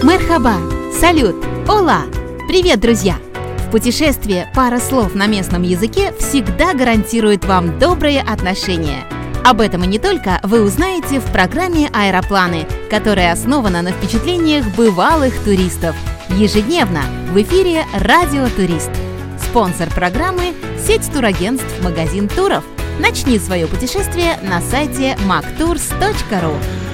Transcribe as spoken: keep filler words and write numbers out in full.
Мерхаба, салют, ола! Привет, друзья! В путешествии пара слов на местном языке всегда гарантирует вам добрые отношения. Об этом и не только вы узнаете в программе «Аэропланы», которая основана на впечатлениях бывалых туристов. Ежедневно в эфире «Радио Турист». Спонсор программы – сеть турагентств «Магазин туров». Начни свое путешествие на сайте мактурс точка ру.